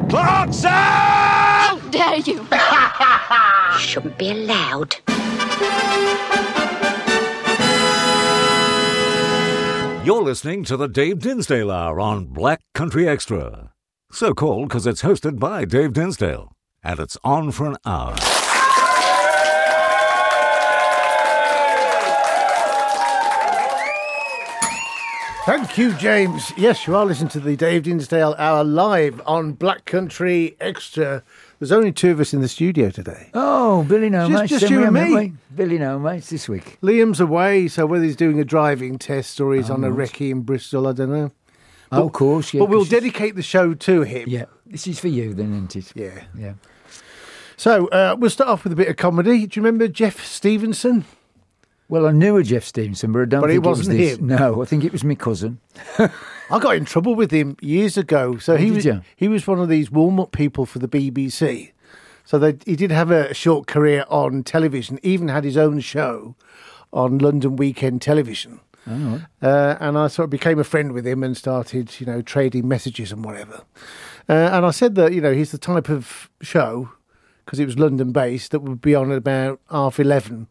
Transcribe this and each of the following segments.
Clarkson! How dare you! Shouldn't be allowed. You're listening to the Dave Dinsdale Hour on Black Country Extra. So called because it's hosted by Dave Dinsdale. And it's on for an hour. Thank you, James. Yes, you are listening to the Dave Dinsdale Hour live on Black Country Extra. There's only two of us in the studio today. Oh, Billy No Mates. Just you and me. Billy No Mates this week. Liam's away, so whether he's doing a driving test or he's on a recce in Bristol, I don't know. But, of course, yeah. But we'll dedicate the show to him. Yeah, this is for you then, isn't it? Yeah. Yeah. So we'll start off with a bit of comedy. Do you remember Jeff Stevenson? Well, I knew a Jeff Stevenson, but I don't think it wasn't was this. him. No, I think it was my cousin. I got in trouble with him years ago. So he was one of these warm-up people for the BBC. So he did have a short career on television, even had his own show on London Weekend Television. Oh. And I sort of became a friend with him and started, trading messages and whatever. And I said that, he's the type of show, because it was London-based, that would be on at about 11:30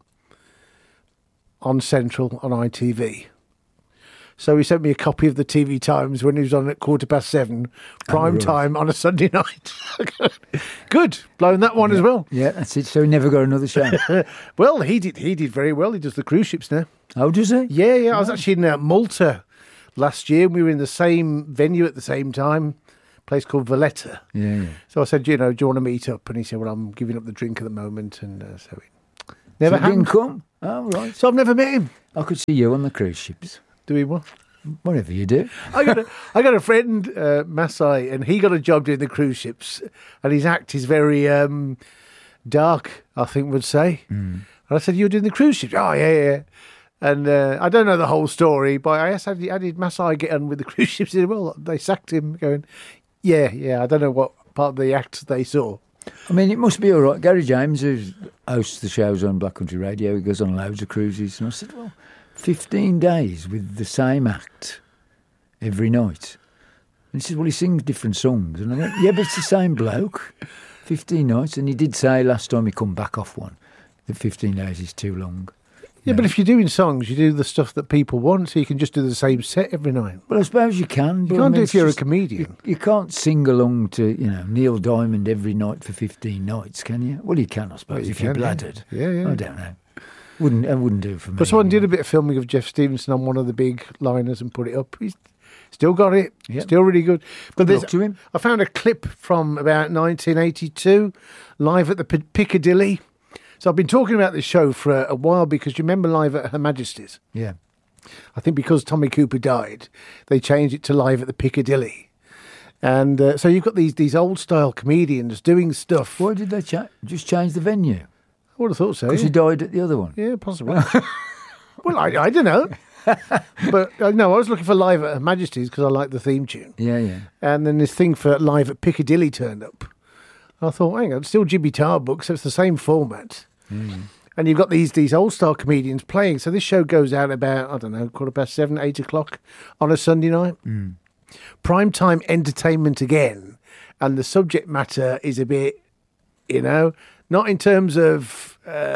on Central on ITV. So he sent me a copy of the TV Times when he was on at 7:15, prime time on a Sunday night. Good, blown that one as well. Yeah, that's it. So he never got another show. Well, he did very well. He does the cruise ships now. Oh, does he? Yeah. I was actually in Malta last year. We were in the same venue at the same time, a place called Valletta. Yeah. So I said, do you want to meet up? And he said, well, I'm giving up the drink at the moment. And so he never didn't come. Oh, right. So I've never met him. I could see you on the cruise ships. Doing what? Whatever you do. I got a friend, Masai, and he got a job doing the cruise ships, and his act is very dark, I think would say. And I said, you're doing the cruise ships? Oh, yeah. And I don't know the whole story, but I asked, how did Masai get on with the cruise ships? He said, well, they sacked him, going, yeah, I don't know what part of the act they saw. I mean, it must be all right. Gary James, who hosts the shows on Black Country Radio, he goes on loads of cruises. And I said, well, 15 days with the same act every night. And he said, well, he sings different songs. And I went, yeah, but it's the same bloke. 15 nights. And he did say last time he come back off one that 15 days is too long. Yeah, but if you're doing songs, you do the stuff that people want, so you can just do the same set every night. Well, I suppose you can. You can't do it if you're a comedian. You can't sing along to, Neil Diamond every night for 15 nights, can you? Well, you can, I suppose, if you're bladdered. Yeah. I don't know. I wouldn't do it for me. But someone did a bit of filming of Jeff Stevenson on one of the big liners and put it up. He's still got it. Yep. Still really good. But good luck to him. I found a clip from about 1982, live at the Piccadilly. So I've been talking about this show for a while because you remember Live at Her Majesty's? Yeah. I think because Tommy Cooper died, they changed it to Live at the Piccadilly. And so you've got these old-style comedians doing stuff. Why did they just change the venue? I would have thought so. Because he died at the other one? Yeah, possibly. Well, I don't know. But no, I was looking for Live at Her Majesty's because I like the theme tune. Yeah. And then this thing for Live at Piccadilly turned up. I thought, hang on, it's still Jimmy Tarbuck, so it's the same format. And you've got these old-style comedians playing. So this show goes out about, 7:15, 8 o'clock on a Sunday night. Primetime entertainment again. And the subject matter is a bit, not in terms of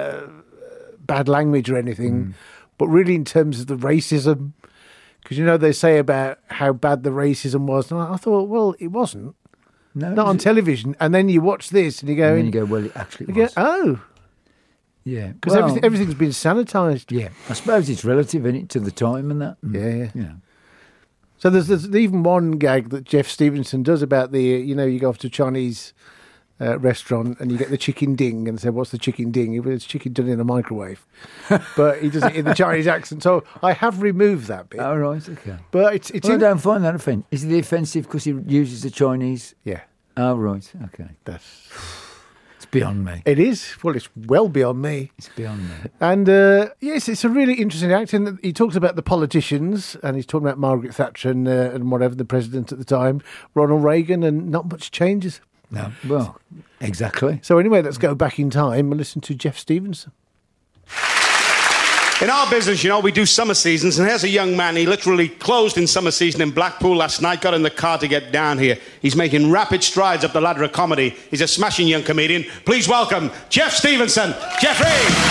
bad language or anything, but really in terms of the racism. Because, they say about how bad the racism was. And I thought, well, it wasn't. No, not on television. And then you watch this and you go... And then you go, well, it actually was. Oh. Yeah. Because everything's been sanitised. Yeah. I suppose it's relative, isn't it, to the time and that. Yeah. So there's even one gag that Jeff Stevenson does about you go off to a Chinese restaurant and you get the chicken ding and say, what's the chicken ding? It's chicken done in a microwave. But he does it in the Chinese accent. So I have removed that bit. Oh, right, okay. But I don't find that offensive. Is it offensive because he uses the Chinese? Yeah. Oh, right, okay. It's beyond me. It is. Well, it's well beyond me. It's beyond me. And yes, it's a really interesting act. And he talks about the politicians, and he's talking about Margaret Thatcher and whatever, the president at the time, Ronald Reagan, and not much changes. No, well, exactly. So anyway, let's go back in time and listen to Jeff Stevenson. In our business, you know, we do summer seasons, and here's a young man. He literally closed in summer season in Blackpool last night, got in the car to get down here. He's making rapid strides up the ladder of comedy. He's a smashing young comedian. Please welcome Jeff Stevenson. Jeffrey!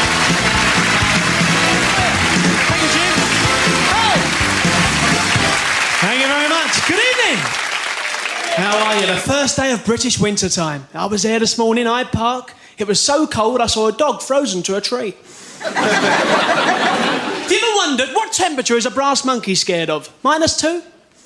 Thank you, Jim. Thank you very much. Good evening. How are you? The first day of British winter time. I was there this morning, Hyde Park. It was so cold I saw a dog frozen to a tree. Have you ever wondered what temperature is a brass monkey scared of? -2?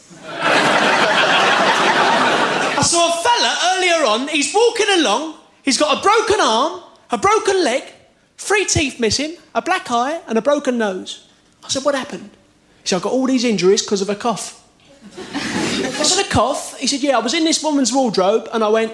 I saw a fella earlier on, he's walking along, he's got a broken arm, a broken leg, 3 teeth missing, a black eye and a broken nose. I said, what happened? He said, I got all these injuries because of a cough. I said, a cough? He said, yeah, I was in this woman's wardrobe and I went,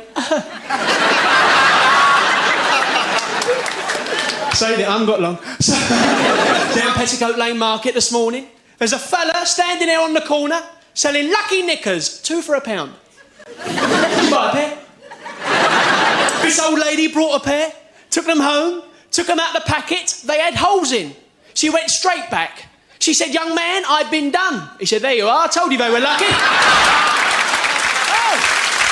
Say that, I haven't got long. So, down Petticoat Lane Market this morning, there's a fella standing there on the corner selling lucky knickers, 2 for £1. You buy a pair? This old lady brought a pair, took them home, took them out the packet, they had holes in. She went straight back. She said, young man, I've been done. He said, there you are, I told you they were lucky. Oh.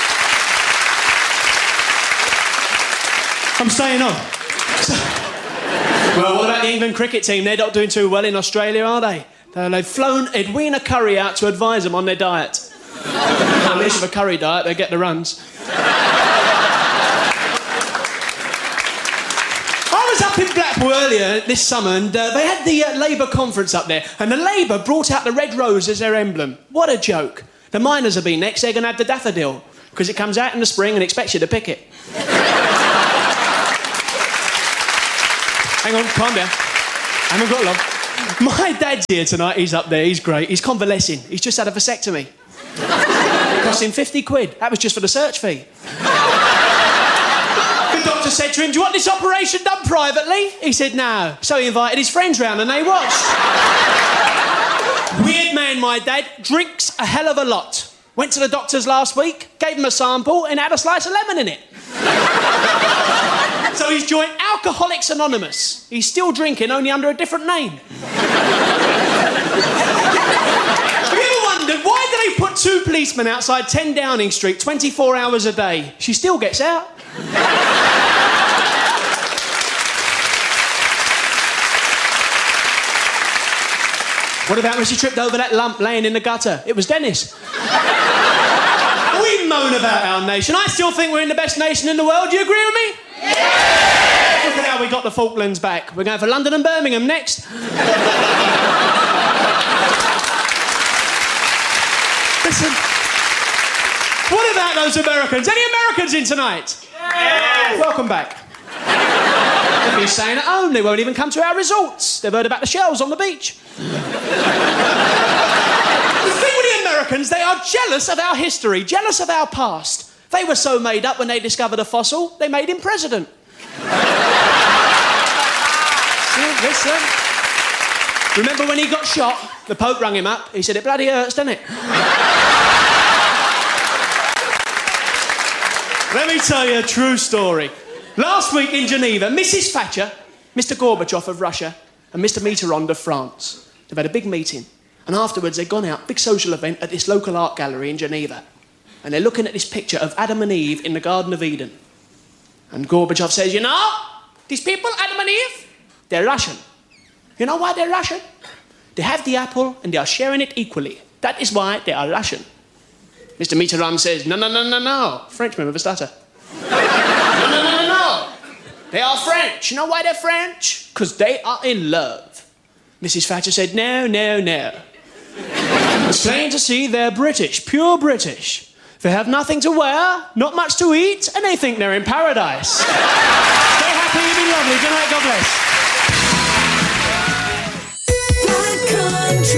I'm staying on. Well, what about the England cricket team? They're not doing too well in Australia, are they? They've flown Edwina Curry out to advise them on their diet. At least with a curry diet, they get the runs. I was up in Blackpool earlier this summer and they had the Labour conference up there and the Labour brought out the red rose as their emblem. What a joke. The miners have been next, they're going to have the daffodil because it comes out in the spring and expects you to pick it. Hang on, calm down. I haven't got long. My dad's here tonight, he's up there, he's great. He's convalescing, he's just had a vasectomy. It cost him 50 quid, that was just for the search fee. The doctor said to him, do you want this operation done privately? He said, no. So he invited his friends round and they watched. Weird man, my dad, drinks a hell of a lot. Went to the doctors last week, gave him a sample and had a slice of lemon in it. So he's joined Alcoholics Anonymous. He's still drinking, only under a different name. Have you ever wondered why do they put 2 policemen outside 10 Downing Street 24 hours a day? She still gets out. What about when she tripped over that lump laying in the gutter? It was Dennis. We moan about our nation. I still think we're in the best nation in the world. Do you agree with me? Yeah! Look at how we got the Falklands back. We're going for London and Birmingham next. Listen. What about those Americans? Any Americans in tonight? Yeah! Welcome back. They'll be staying at home. They won't even come to our resorts. They've heard about the shells on the beach. The thing with the Americans, they are jealous of our history, jealous of our past. They were so made up when they discovered a fossil, they made him president. Listen. Remember when he got shot? The Pope rang him up. He said, it bloody hurts, doesn't it? Let me tell you a true story. Last week in Geneva, Mrs. Thatcher, Mr. Gorbachev of Russia, and Mr. Mitterrand of France, they've had a big meeting. And afterwards, they've gone out, big social event at this local art gallery in Geneva. And they're looking at this picture of Adam and Eve in the Garden of Eden. And Gorbachev says, you know, these people, Adam and Eve, they're Russian. You know why they're Russian? They have the apple and they are sharing it equally. That is why they are Russian. Mr. Mitterrand says, no, no, no, no, no. Frenchman with a stutter. No, no, no, no, no. They are French. You know why they're French? Because they are in love. Mrs. Thatcher said, no, no, no. It's plain to see they're British, pure British. They have nothing to wear, not much to eat, and they think they're in paradise. Stay happy, you've been lovely. Good night, God bless.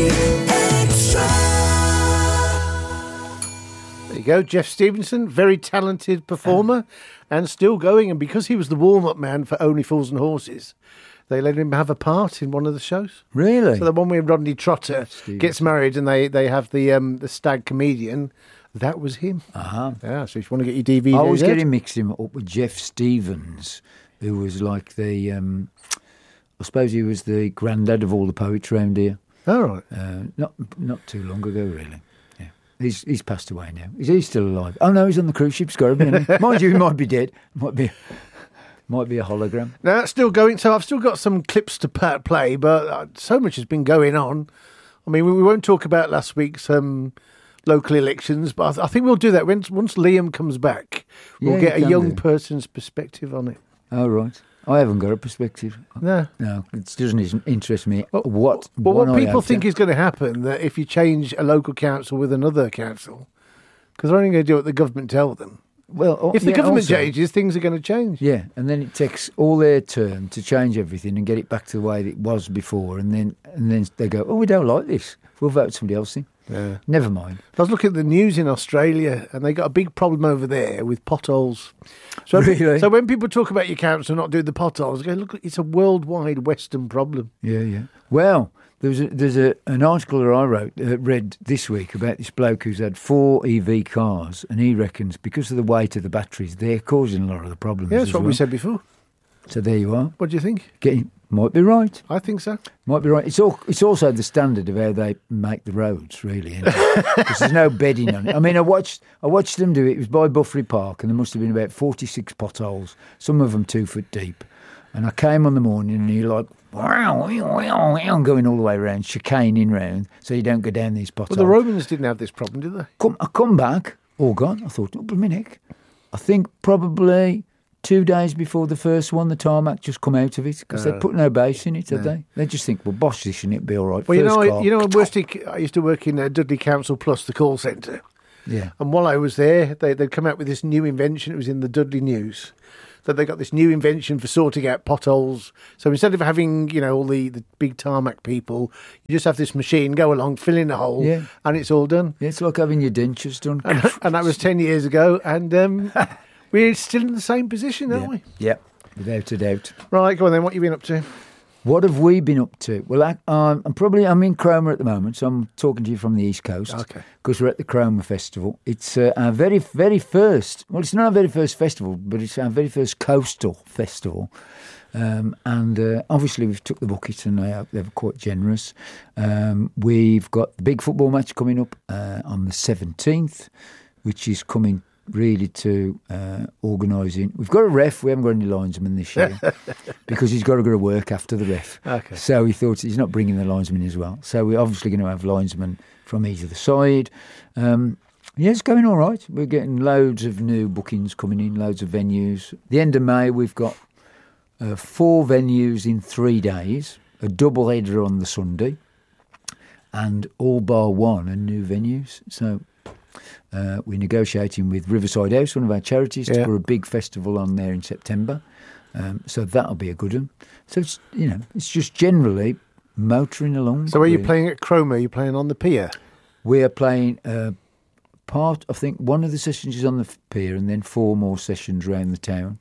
There you go, Jeff Stevenson, very talented performer and still going. And because he was the warm-up man for Only Fools and Horses, they let him have a part in one of the shows. Really? So the one where Rodney Trotter gets married and they have the stag comedian, that was him. Uh-huh. Yeah, so if you want to get your DVD, I always get him mixed him up with Jeff Stevens, who was like the I suppose he was the granddad of all the poets round here. All right. Not too long ago, really. Yeah, he's passed away now. He's still alive. Oh no, he's on the cruise ship. It's got to be. Isn't he? Mind you, he might be dead. Might be a hologram. Now, it's still going. So I've still got some clips to play, but so much has been going on. I mean, we won't talk about last week's local elections, but I think we'll do that once Liam comes back. We'll get a young person's perspective on it. Oh, right. I haven't got a perspective. No, it doesn't interest me. Well, what people think is going to happen that if you change a local council with another council, because they're only going to do what the government tell them. Well, if the government changes, things are going to change. Yeah, and then it takes all their term to change everything and get it back to the way it was before, and then they go, "Oh, we don't like this. We'll vote somebody else in." Yeah. Never mind. I was looking at the news in Australia, and they got a big problem over there with potholes. So, really? So when people talk about your council not doing the potholes, they go, "Look, it's a worldwide Western problem." Yeah. Well, there's an article that I read this week about this bloke who's had 4 EV cars, and he reckons because of the weight of the batteries, they're causing a lot of the problems. Yeah, that's what we said before. So there you are. What do you think? Might be right. I think so. Might be right. It's also the standard of how they make the roads, really, isn't it? Because there's no bedding on it. I mean, I watched them do it. It was by Buffery Park, and there must have been about 46 potholes, some of them 2 foot deep. And I came on the morning, and you're like, wow, going all the way around, chicaning round, so you don't go down these potholes. Well, the Romans didn't have this problem, did they? I come back, all gone. I thought, oh, blimey, I think probably 2 days before the first one, the tarmac just come out of it because they put no base in it, had they? They just think, well, bosh this and it'll be all right. Well, you know, in Worstic, I used to work in Dudley Council Plus, the call centre. Yeah. And while I was there, they'd come out with this new invention. It was in the Dudley News. That they got this new invention for sorting out potholes. So instead of having, all the big tarmac people, you just have this machine go along, fill in the hole, and it's all done. Yeah, it's like having your dentures done. And that was 10 years ago, and we're still in the same position, aren't we? Yeah, without a doubt. Right, go on then. What have you been up to? What have we been up to? Well, I'm in Cromer at the moment, so I'm talking to you from the East Coast. Okay. Because we're at the Cromer Festival. It's our very, very first, well, it's not our very first festival, but it's our very first coastal festival. And obviously we've took the bucket and they're quite generous. We've got the big football match coming up on the 17th, which is coming really to organising. We've got a ref. We haven't got any linesman this year because he's got to go to work after the ref. Okay. So he thought he's not bringing the linesman as well. So we're obviously going to have linesmen from either side. It's going all right. We're getting loads of new bookings coming in, loads of venues. The end of May, we've got 4 venues in 3 days, a double header on the Sunday, and all bar one are new venues. So we're negotiating with Riverside House, one of our charities, to put a big festival on there in September. So that'll be a good one. So it's just generally motoring along. So are you playing at Cromer? Are you playing on the pier? We are playing part. I think one of the sessions is on the pier, and then 4 more sessions around the town.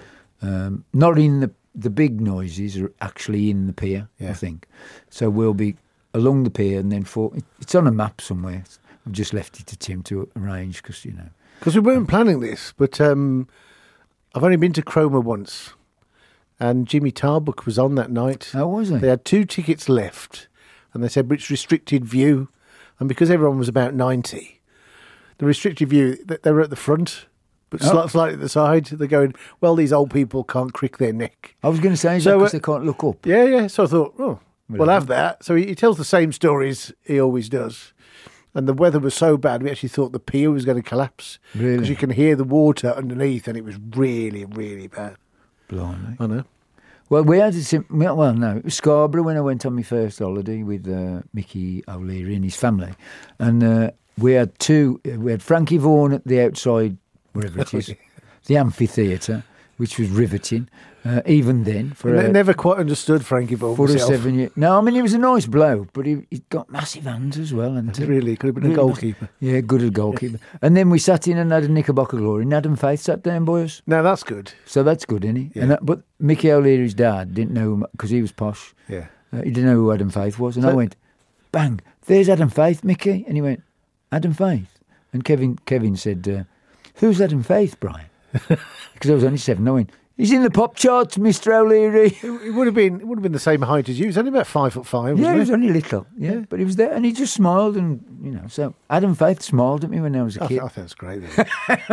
Not in the big noises, are actually in the pier. I think. So we'll be along the pier, and then 4. It's on a map somewhere. I've just left it to Tim to arrange because we weren't planning this, but I've only been to Cromer once, and Jimmy Tarbuck was on that night. Oh, was he? They had 2 tickets left, and they said, which restricted view? And because everyone was about 90, the restricted view, they were at the front, but slightly at the side. They're going, well, these old people can't crick their neck. I was going to say, because they can't look up. Yeah. So I thought, we'll have that. So he tells the same stories he always does. And the weather was so bad, we actually thought the pier was going to collapse. Really? Because you can hear the water underneath, and it was really, really bad. Blimey. I know. Well, we had it was Scarborough when I went on my first holiday with Mickey O'Leary and his family. And we had Frankie Vaughan at the outside, wherever it is, the amphitheatre, which was riveting. Even then, I never quite understood Frankie Vaughan for 7 years. No, I mean he was a nice bloke, but he got massive hands as well. And really could have been a goalkeeper. Yeah, good at goalkeeper. And then we sat in and had a Knickerbocker Glory. And Adam Faith sat down, boys. No, that's good. So that's good, isn't he? Yeah. But Mickey O'Leary's dad didn't know him because he was posh. Yeah, he didn't know who Adam Faith was, and I went, bang, there's Adam Faith, Mickey, and he went, Adam Faith, and Kevin said, who's Adam Faith, Brian? Because I was only 7. I went, He's in the pop charts, Mr. O'Leary. It would have been the same height as you. He's only about 5'5". Wasn't Yeah, he he? was only little. Yeah, but he was there, and he just smiled, and So Adam Faith smiled at me when I was a I kid. think that's great. Then.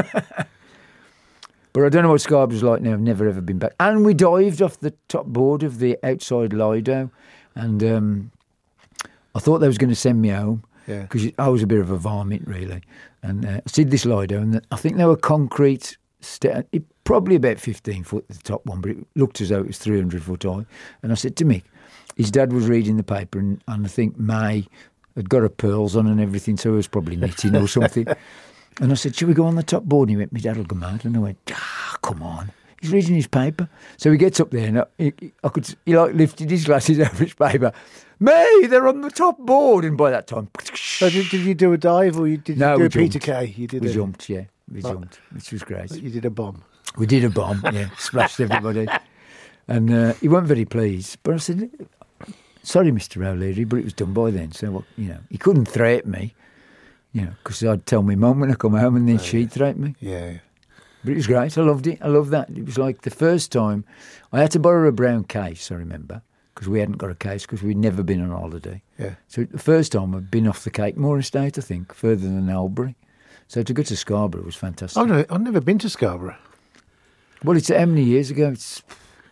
But I don't know what Scarborough's like now. I've never ever been back. And we dived off the top board of the outside Lido, and I thought they was going to send me home because I was a bit of a varmint, really. And I did this Lido, and I think they were concrete. Probably about 15 foot, the top one, but it looked as though it was 300 foot high. And I said to Mick, his dad was reading the paper, and I think May had got her pearls on and everything, so he was probably knitting or something. And I said, "Shall we go on the top board?" And he went, "My dad will go mad." And I went, "Come on." He's reading his paper. So he gets up there, and he lifted his glasses over his paper. "May, they're on the top board." And by that time... So did you do a dive, or did you do a Peter Kay? We jumped, yeah. We jumped, which was great. You did a bomb. We did a bomb, yeah. Splashed everybody. And he wasn't very pleased. But I said, "Sorry, Mr. O'Leary, but it was done by then." So, he couldn't threaten me, because I'd tell my mum when I come home, and then she'd threaten me. Yeah. But it was great. I loved it. I loved that. It was like the first time I had to borrow a brown case, I remember, because we hadn't got a case because we'd never been on holiday. Yeah. So the first time I'd been off the Cakemore estate, I think, further than Albury. So to go to Scarborough was fantastic. I've never been to Scarborough. Well, it's how many years ago? It's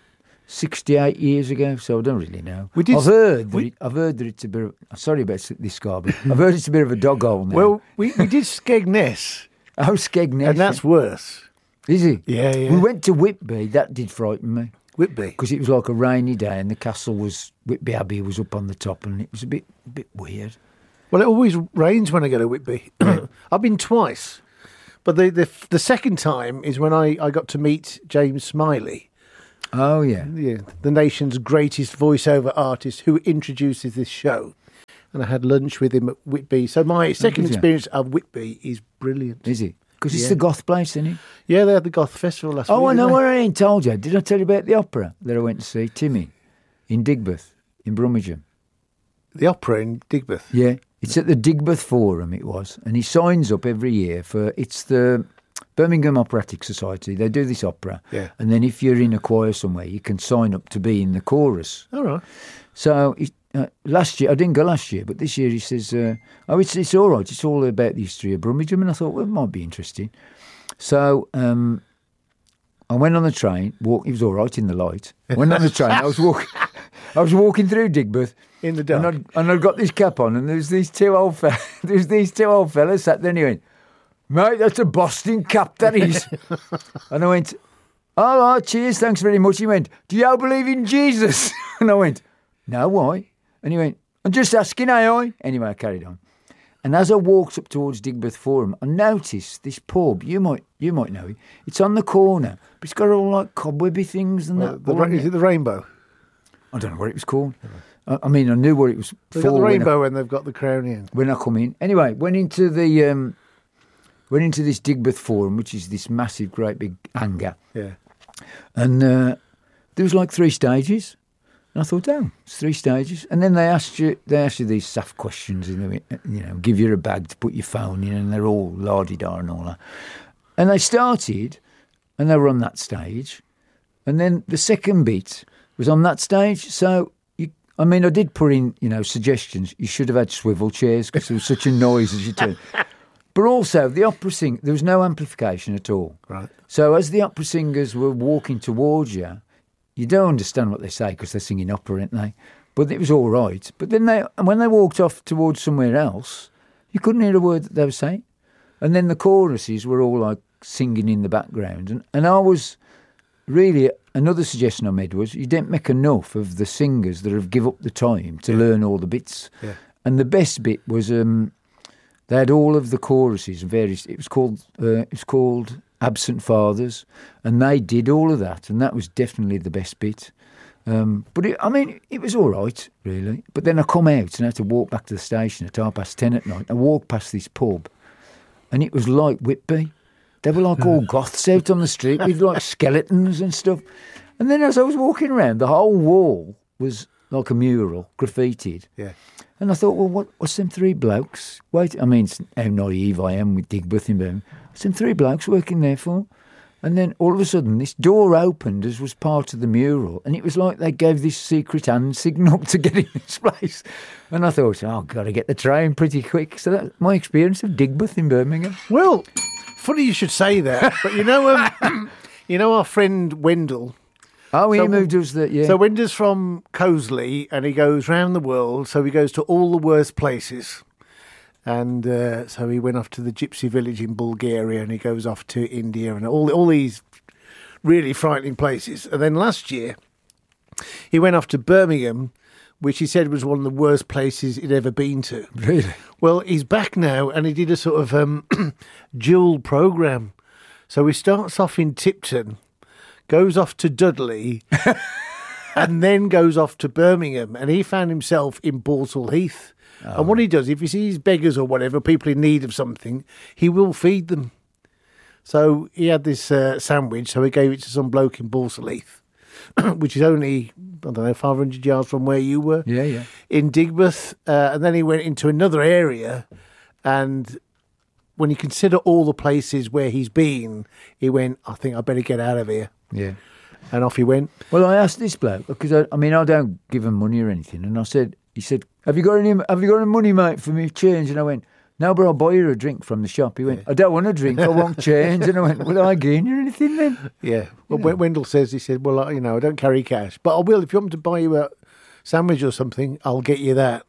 68 years ago, so I don't really know. I've heard that it's a bit of... Sorry about this, Scarborough. I've heard it's a bit of a dog hole now. Well, we did Skegness. Oh, Skegness. And that's worse. Is it? Yeah. We went to Whitby. That did frighten me. Whitby? Because it was like a rainy day, and the castle was... Whitby Abbey was up on the top, and it was a bit weird. Well, it always rains when I go to Whitby. I've been twice. But the second time is when I got to meet James Smiley. Oh, yeah. The nation's greatest voiceover artist who introduces this show. And I had lunch with him at Whitby. So my second experience of Whitby is brilliant. Is it? Because it's the goth place, isn't it? Yeah, they had the goth festival last week. Oh, I know what I ain't told you. Did I tell you about the opera that I went to see? Timmy, in Digbeth, in Brummagem. The opera in Digbeth? Yeah. It's at the Digbeth Forum, it was. And he signs up every year it's the Birmingham Operatic Society. They do this opera. Yeah. And then if you're in a choir somewhere, you can sign up to be in the chorus. All right. So last year, I didn't go last year, but this year he says, it's all right. It's all about the history of Brummagem. And I thought, well, it might be interesting. So I went on the train. It was all right in the light. I went on the train. I was walking through Digbeth. In the dark. And I'd got this cap on, and there's these two old fellas sat there, and he went, "Mate, that's a Boston cap, that is." And I went, "All right, cheers, thanks very much." He went, "Do you all believe in Jesus?" And I went, "No, why?" And he went, "I'm just asking, I?" Anyway, I carried on. And as I walked up towards Digbeth Forum, I noticed this pub. You might know it. It's on the corner, but it's got all like cobwebby things and that. Is it the Rainbow? I don't know what it was called. I mean, I knew what it was They've for. got the Rainbow when they've got the crown in. When I come in. Anyway, went into this Digbeth Forum, which is this massive, great big hangar. Yeah. And there was like 3 stages. And I thought, it's 3 stages. And then they asked you these soft questions, give you a bag to put your phone in, and they're all la-di-da and all that. And they started, and they were on that stage. And then the second bit was on that stage. So, I did put in, suggestions. You should have had swivel chairs because there was such a noise as you turned. But also, the opera singer, there was no amplification at all. Right. So as the opera singers were walking towards you, you don't understand what they say because they're singing opera, aren't they? But it was all right. But then when they walked off towards somewhere else, you couldn't hear a word that they were saying. And then the choruses were all like singing in the background. And I was really... Another suggestion I made was you didn't make enough of the singers that have give up the time to learn all the bits. Yeah. And the best bit was they had all of the choruses and various. It was called Absent Fathers, and they did all of that, and that was definitely the best bit. But it was all right, really. But then I come out and I had to walk back to the station at 10:30 at night. I walked past this pub, and it was like Whitby. They were like all goths out on the street with like skeletons and stuff. And then as I was walking around, the whole wall was like a mural, graffitied. Yeah. And I thought, well, what's them 3 blokes? Wait, how naive I am with Digbeth in Birmingham. What's them 3 blokes working there for? And then all of a sudden, this door opened as was part of the mural, and it was like they gave this secret hand signal to get in this place. And I thought, I've got to get the train pretty quick. So that's my experience of Digbeth in Birmingham. Well, funny you should say that, but you know our friend Wendell. Oh, he moved us that, yeah. So Wendell's from Cosley, and he goes round the world, so he goes to all the worst places. And so he went off to the gypsy village in Bulgaria, and he goes off to India and all these really frightening places. And then last year, he went off to Birmingham, which he said was one of the worst places he'd ever been to. Really? Well, he's back now, and he did a sort of dual programme. So he starts off in Tipton, goes off to Dudley, and then goes off to Birmingham. And he found himself in Balsall Heath. And what he does, if he sees beggars or whatever, people in need of something, he will feed them. So he had this sandwich, so he gave it to some bloke in Balsall Heath, which is only, I don't know, 500 yards from where you were. Yeah. In Digbeth. And then he went into another area, and when you consider all the places where he's been, he went, I think I better get out of here. Yeah. And off he went. Well, I asked this bloke, because I don't give him money or anything, and he said, have you got any money, mate, for me change? And I went, no, but I'll buy you a drink from the shop. He went, I don't want a drink, I want change. And I went, will I gain you anything then? Yeah. Well, Wendell says, he said, well, I don't carry cash, but I will. If you want me to buy you a sandwich or something, I'll get you that.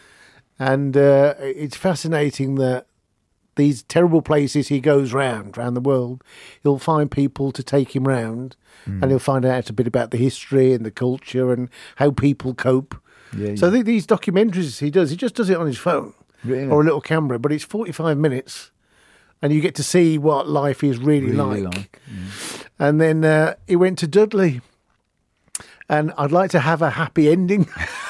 And it's fascinating that these terrible places he goes round the world, he'll find people to take him round, and he'll find out a bit about the history and the culture and how people cope. Yeah, so these documentaries he just does it on his phone or a little camera, but it's 45 minutes, and you get to see what life is really like. Yeah. And then he went to Dudley, and I'd like to have a happy ending.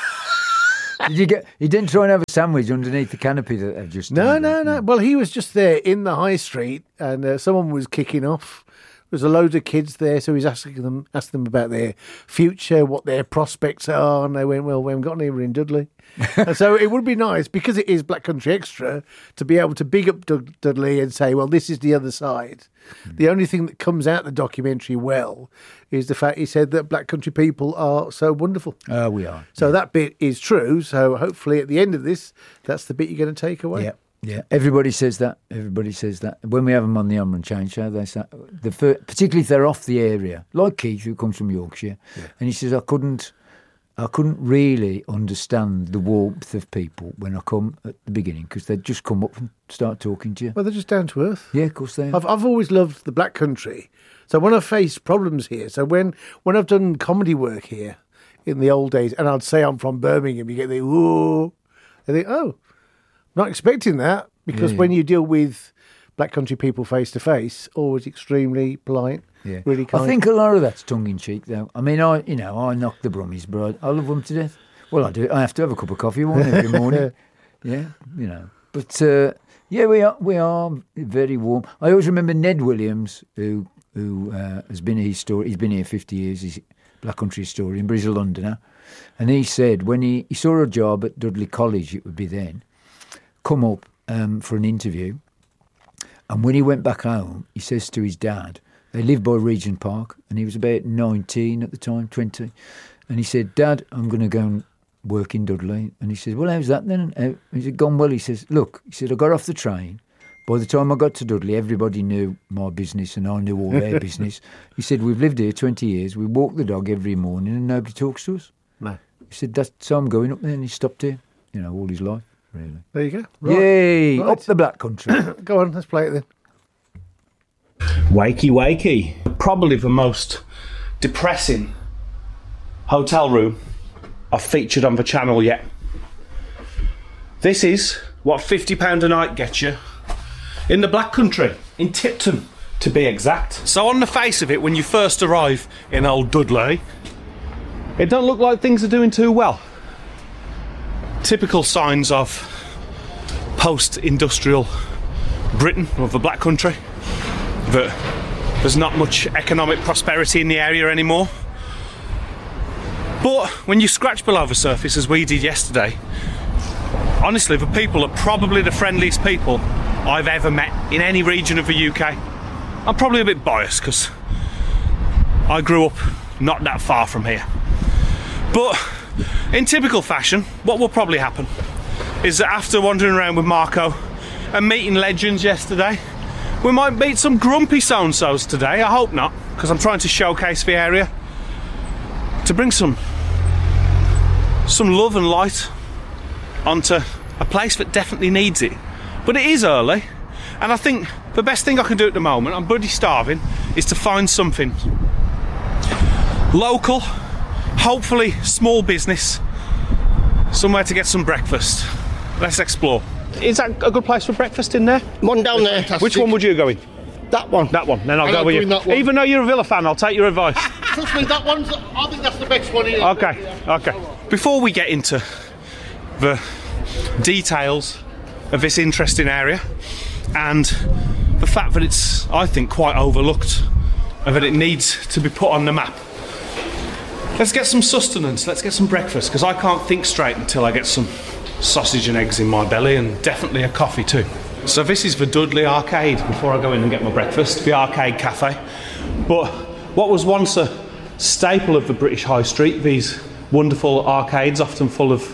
He didn't try and have a sandwich underneath the canopy that they've just done? No. Well, he was just there in the high street, and someone was kicking off. There's a load of kids there, so he's asking them about their future, what their prospects are, and they went, well, we haven't got any, we're in Dudley. And so it would be nice, because it is Black Country Extra, to be able to big up Dudley and say, well, this is the other side. The only thing that comes out the documentary well is the fact he said that Black Country people are so wonderful. We are. So that bit is true, so hopefully at the end of this, that's the bit you're going to take away. Yeah, everybody says that. When we have them on the Armour and Chain show, they say, particularly if they're off the area, like Keith, who comes from Yorkshire, and he says, I couldn't really understand the warmth of people when I come at the beginning, because they'd just come up and start talking to you. Well, they're just down to earth. Yeah, of course they are. I've always loved the Black Country. So when I've faced problems here, so when I've done comedy work here in the old days, and I'd say I'm from Birmingham, you get the, whoa, I think, oh, not expecting that, because when you deal with Black Country people face to face, always extremely polite, really kind. I think a lot of that's tongue in cheek, though. I mean, I knock the Brummies, but I love them to death. Well, I do. I have to have a cup of coffee every morning. But we are very warm. I always remember Ned Williams, who has been a historian. He's been here 50 years. He's a Black Country historian, but he's a Londoner. And he said when he saw a job at Dudley College, it would be then, come up for an interview, and when he went back home, he says to his dad, they lived by Regent Park, and he was about 19 at the time, 20, and he said, Dad, I'm going to go and work in Dudley. And he said, well, how's that then? He said, gone well. He says, look, I got off the train. By the time I got to Dudley, everybody knew my business and I knew all their business. He said, we've lived here 20 years, we walk the dog every morning and nobody talks to us. No. He said, so I'm going up there, and he stopped here, all his life. Really. There you go. Right. Yay! Right. Up the Black Country. Go on, let's play it then. Wakey Wakey. Probably the most depressing hotel room I've featured on the channel yet. This is what £50 a night gets you in the Black Country, in Tipton to be exact. So on the face of it, when you first arrive in old Dudley, it don't look like things are doing too well. Typical signs of post-industrial Britain, or the Black Country, that there's not much economic prosperity in the area anymore. But when you scratch below the surface, as we did yesterday, honestly, the people are probably the friendliest people I've ever met in any region of the UK. I'm probably a bit biased because I grew up not that far from here. But in typical fashion, what will probably happen is that after wandering around with Marco and meeting legends yesterday, we might meet some grumpy so-and-sos today. I hope not, because I'm trying to showcase the area to bring some love and light onto a place that definitely needs it. But it is early, and I think the best thing I can do at the moment, I'm bloody starving, is to find something local, hopefully small business, somewhere to get some breakfast. Let's explore. Is that a good place for breakfast in there? One down there. Which one would you go in? That one. That one. Then I'll go with you. That one. Even though you're a Villa fan, I'll take your advice. Trust me, that one's. I think that's the best one here. Okay. Before we get into the details of this interesting area and the fact that it's, I think, quite overlooked and that it needs to be put on the map, let's get some sustenance. Let's get some breakfast, because I can't think straight until I get some sausage and eggs in my belly, and definitely a coffee too. So this is the Dudley Arcade before I go in and get my breakfast, the arcade cafe. But what was once a staple of the British High Street, these wonderful arcades often full of,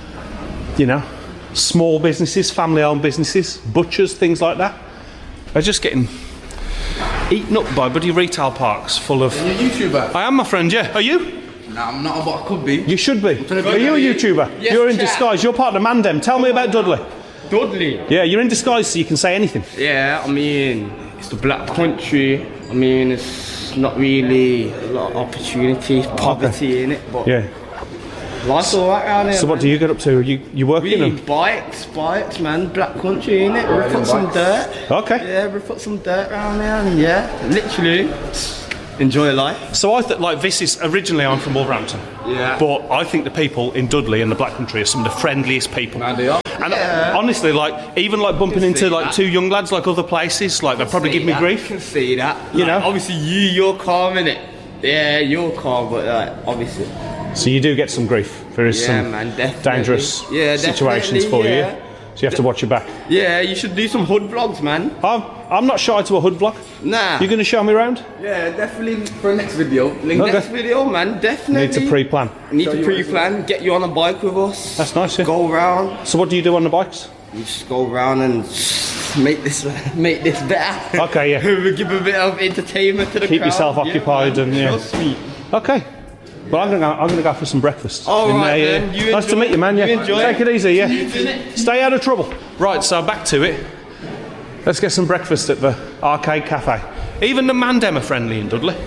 small businesses, family-owned businesses, butchers, things like that, are just getting eaten up by bloody retail parks full of... Are you a YouTuber? I am, my friend, yeah. Are you? No, I'm not, but I could be. You should be. Are you a YouTuber? Yes, you're in chat. disguise. You're part of the Mandem. Tell me about Dudley. Dudley? Yeah, you're in disguise so you can say anything. Yeah, I mean, it's the black country. I mean, it's not really a lot of opportunities, poverty in it, but yeah, life's alright around here. So what do you get up to? You working We them? bikes, man, black country in it. We put some dirt. Okay. Yeah, we put some dirt around there, and yeah, literally enjoy life. So I thought, this is originally I'm from Wolverhampton. Yeah. But I think the people in Dudley and the Black Country are some of the friendliest people. Man, they are. And honestly, even bumping into two young lads like other places, they'll probably give me grief. I can see that. You know, obviously you're calm innit? Yeah, you're calm, but obviously. So you do get some grief. There is some dangerous situations for you. Yeah? So you have to watch your back. Yeah, you should do some hood vlogs, man. I'm not shy to a hood vlog. Nah. You're going to show me around? Yeah, definitely for the next video. Next video, man, definitely. Need to pre-plan. Need to pre-plan, get you on a bike with us. That's nice, yeah. Go around. So what do you do on the bikes? You just go around and make this better. Okay, yeah. Give a bit of entertainment to the crowd. Keep yourself occupied and yeah. Trust me. Okay. Well, I'm gonna go for some breakfast. All right, then. Nice to meet you, man. Yeah. You enjoy Take it easy, yeah. it. Stay out of trouble. Right, so back to it. Let's get some breakfast at the arcade cafe. Even the Mandem are friendly in Dudley.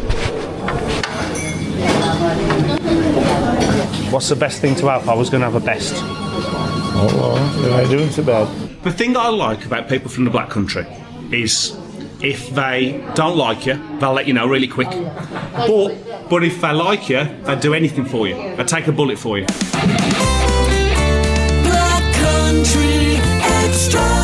What's the best thing to have? I was going to have a best. Oh, well, you're not doing so bad. The thing that I like about people from the Black Country is if they don't like you, they'll let you know really quick. But if they like you, they'll do anything for you. They'll take a bullet for you. Black Country Extra.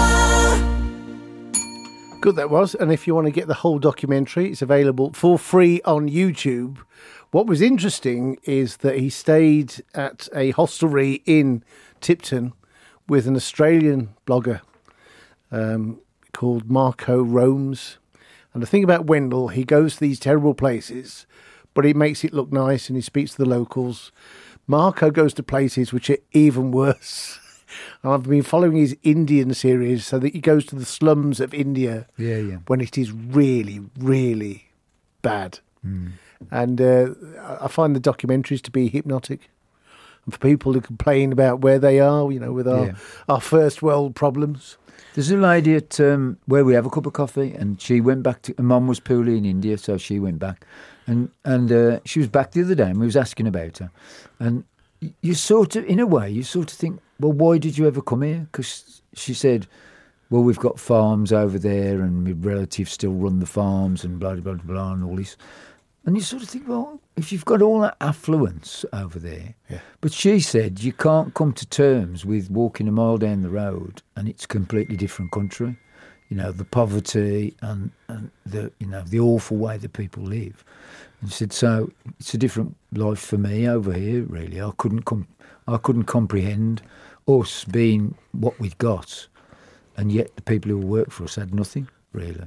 Good that was. And if you want to get the whole documentary, it's available for free on YouTube. What was interesting is that he stayed at a hostelry in Tipton with an Australian blogger called Marco Romes. And the thing about Wendell, he goes to these terrible places, but he makes it look nice and he speaks to the locals. Marco goes to places which are even worse. And I've been following his Indian series so that he goes to the slums of India when it is really, really bad. Mm. And I find the documentaries to be hypnotic. And for people who complain about where they are, with our first world problems. There's a lady at where we have a cup of coffee, and she went back to... Mum was poorly in India, so she went back. And she was back the other day, and we was asking about her. And you sort of, in a way, you sort of think, well, why did you ever come here? Because she said, well, we've got farms over there, and my relatives still run the farms, and blah, blah, blah, blah, and all this. And you sort of think, well, if you've got all that affluence over there. Yeah. But she said you can't come to terms with walking a mile down the road and it's a completely different country. The poverty and the awful way that people live. And she said, so it's a different life for me over here, really. I couldn't comprehend us being what we'd got, and yet the people who work for us had nothing, really. Yeah.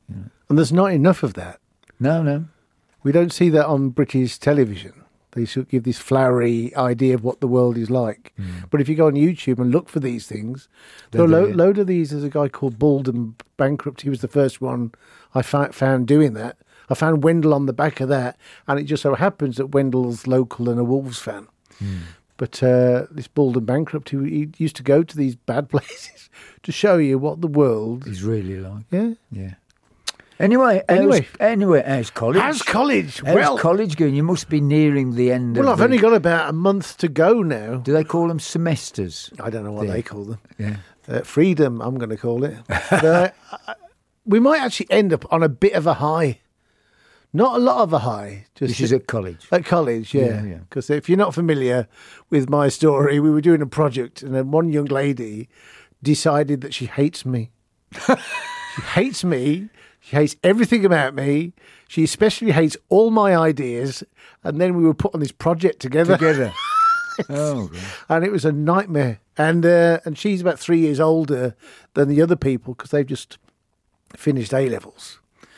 And there's not enough of that. No. We don't see that on British television. They should give this flowery idea of what the world is like. But if you go on YouTube and look for these things, there are a load of these. There's a guy called Bald and Bankrupt. He was the first one I found doing that. I found Wendell on the back of that, and it just so happens that Wendell's local and a Wolves fan. But this Bald and Bankrupt, he used to go to these bad places to show you what the world is really like. Yeah. Anyway, how's college? How's college? How's college going? You must be nearing the end of I've only got about a month to go now. Do they call them semesters? I don't know what they call them. Yeah. Freedom, I'm going to call it. But, we might actually end up on a bit of a high. Not a lot of a high. This is at college? At college, yeah. Because if you're not familiar with my story, we were doing a project and then one young lady decided that she hates me. She hates me. She hates everything about me. She especially hates all my ideas. And then we were put on this project together. Oh, God. And it was a nightmare. And she's about 3 years older than the other people because they've just finished A-levels.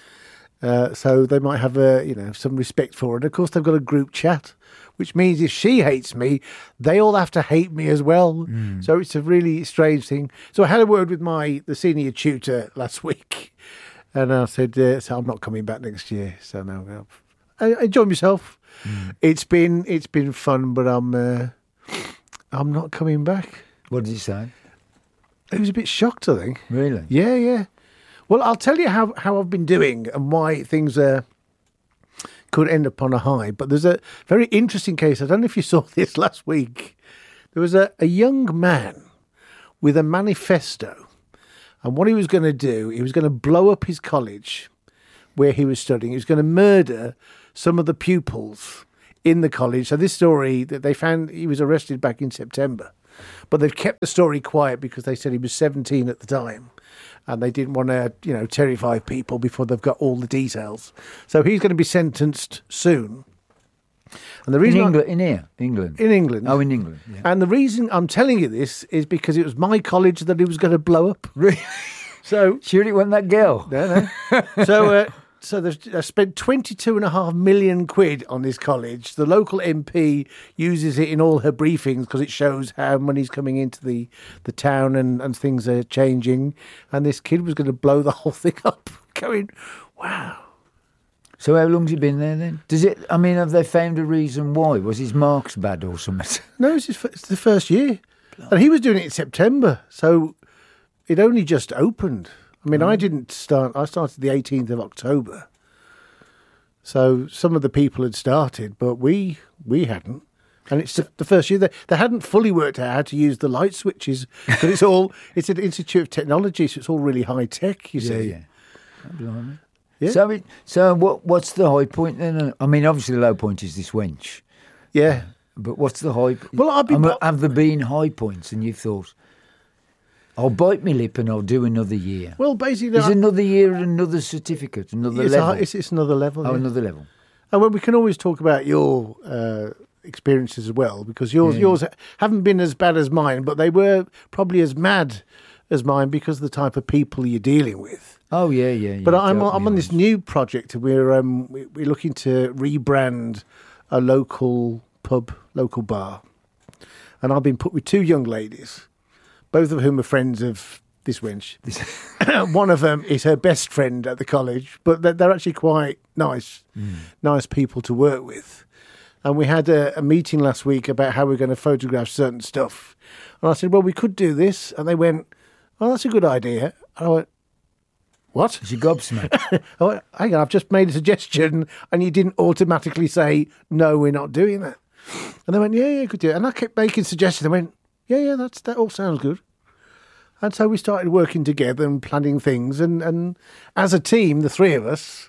So they might have some respect for her. And of course, they've got a group chat, which means if she hates me, they all have to hate me as well. So it's a really strange thing. So I had a word with the senior tutor last week. And I said, so I'm not coming back next year. So no, I enjoyed myself. It's been fun, but I'm not coming back. What did he say? He was a bit shocked, I think. Really? Yeah. Well, I'll tell you how I've been doing and why things could end up on a high. But there's a very interesting case. I don't know if you saw this last week. There was a young man with a manifesto. And what he was going to do, he was going to blow up his college where he was studying. He was going to murder some of the pupils in the college. So this story that they found, he was arrested back in September. But they've kept the story quiet because they said he was 17 at the time. And they didn't want to, terrify people before they've got all the details. So he's going to be sentenced soon. And the reason in England. In England. Oh, in England. Yeah. And the reason I'm telling you this is because it was my college that he was going to blow up. Really? So sure, it wasn't that girl. No. So they've spent 22.5 million quid on this college. The local MP uses it in all her briefings because it shows how money's coming into the town and things are changing. And this kid was going to blow the whole thing up. Going, wow. So how long's he been there then? Have they found a reason why? Was his marks bad or something? No, it's the first year. And he was doing it in September, so it only just opened. I didn't start. I started the 18th of October. So some of the people had started, but we hadn't. And it's the first year. They hadn't fully worked out how to use the light switches. But it's an Institute of Technology, so it's all really high tech, you see. Yeah. Blimey. Yeah. So what's the high point then? Obviously the low point is this wench. Yeah. But what's the high point? Well, have there been high points and you've thought, I'll bite my lip and I'll do another year? Well, basically... Is another year another certificate, another level? It's another level. Oh, another level. And we can always talk about your experiences as well, because yours haven't been as bad as mine, but they were probably as mad as mine because of the type of people you're dealing with. Oh, yeah. But I'm on this new project. We're looking to rebrand a local pub, local bar. And I've been put with two young ladies, both of whom are friends of this wench. One of them is her best friend at the college, but they're actually quite nice people to work with. And we had a meeting last week about how we're going to photograph certain stuff. And I said, well, we could do this. And they went, oh, that's a good idea. And I went, what? She gobsmacked. I went, hang on, I've just made a suggestion and you didn't automatically say, no, we're not doing that. And they went, yeah, could do it. And I kept making suggestions. They went, yeah, that all sounds good. And so we started working together and planning things. And as a team, the three of us,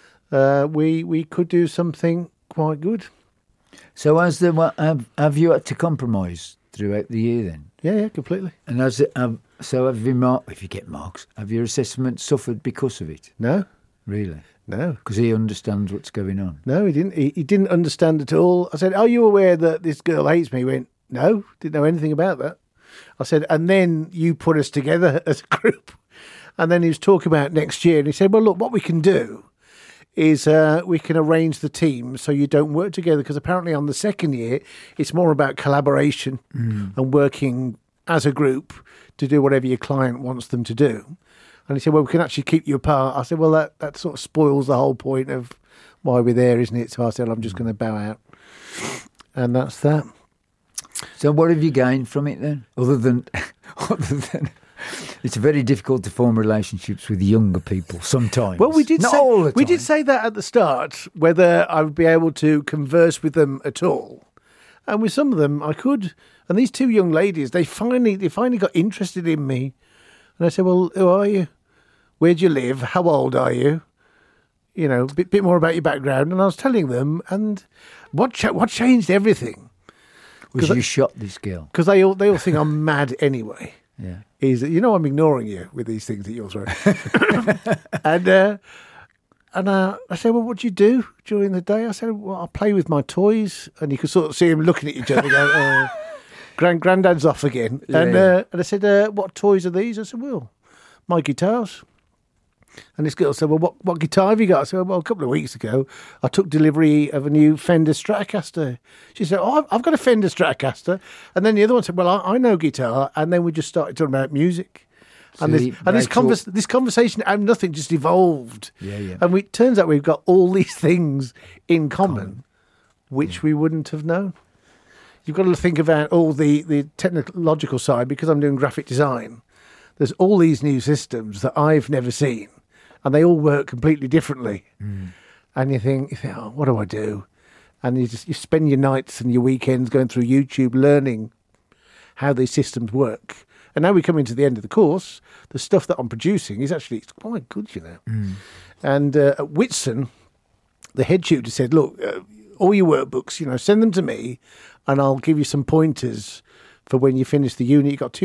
we could do something quite good. So have you had to compromise throughout the year then? Yeah, completely. And so have if you get marks, have your assessment suffered because of it? No. Really? No. Because he understands what's going on? No, he didn't. He didn't understand at all. I said, are you aware that this girl hates me? He went, no, didn't know anything about that. I said, and then you put us together as a group. And then he was talking about next year, and he said, well, look, what we can do is we can arrange the team so you don't work together, because apparently on the second year, it's more about collaboration and working as a group to do whatever your client wants them to do. And he said, well, we can actually keep you apart. I said, well, that sort of spoils the whole point of why we're there, isn't it? So I said, I'm just going to bow out. And that's that. So what have you gained from it then? Other than it's very difficult to form relationships with younger people sometimes. Well, we did Not say, all the time. we did say that at the start, whether I would be able to converse with them at all. And with some of them, I could. And these two young ladies, they finally got interested in me. And I said, well, who are you? Where do you live? How old are you? You know, a bit more about your background. And I was telling them, and what changed everything? Was you shot this girl? Because they all think I'm mad anyway. Yeah. Is that, I'm ignoring you with these things that you're throwing. and I said, well, what do you do during the day? I said, well, I play with my toys. And you could sort of see them looking at each other going, Granddad's off again. Yeah. And I said, what toys are these? I said, well, my guitars. And this girl said, well, what guitar have you got? I said, well, a couple of weeks ago, I took delivery of a new Fender Stratocaster. She said, oh, I've got a Fender Stratocaster. And then the other one said, well, I know guitar. And then we just started talking about music. And this conversation out of nothing just evolved. Yeah. And it turns out we've got all these things in common, which we wouldn't have known. You've got to think about all the technological side, because I'm doing graphic design. There's all these new systems that I've never seen, and they all work completely differently. And you think, oh, what do I do? And you spend your nights and your weekends going through YouTube learning how these systems work. And now we come into the end of the course, the stuff that I'm producing is actually quite good, And at Whitsun, the head tutor said, look, all your workbooks, send them to me, and I'll give you some pointers for when you finish the unit. You've got 2